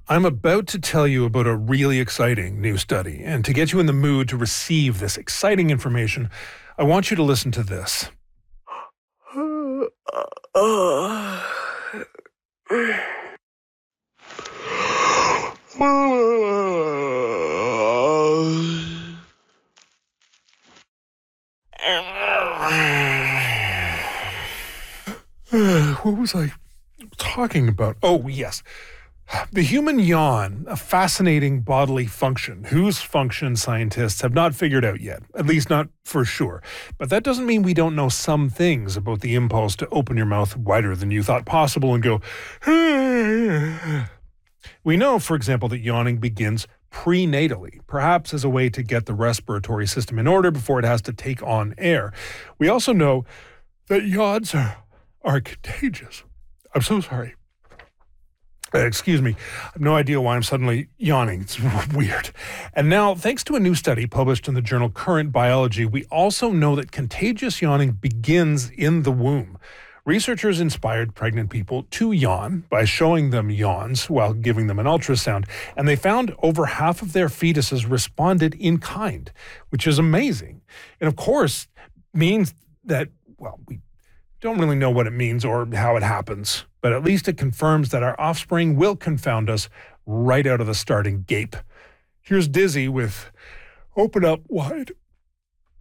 I'm about to tell you about a really exciting new study, and to get you in the mood to receive this exciting information, I want you to listen to this. What was I talking about? Oh, yes. The human yawn, a fascinating bodily function whose function scientists have not figured out yet, at least not for sure. But that doesn't mean we don't know some things about the impulse to open your mouth wider than you thought possible and go, We know, for example, that yawning begins prenatally, perhaps as a way to get the respiratory system in order before it has to take on air. We also know that yawns are contagious. I'm so sorry. Excuse me. I have no idea why I'm suddenly yawning. It's weird. And now, thanks to a new study published in the journal Current Biology, we also know that contagious yawning begins in the womb. Researchers inspired pregnant people to yawn by showing them yawns while giving them an ultrasound, and they found over half of their fetuses responded in kind, which is amazing. And of course, means that, well, we don't really know what it means or how it happens, but at least it confirms that our offspring will confound us right out of the starting gape. Here's Dizzy with Open Up Wide.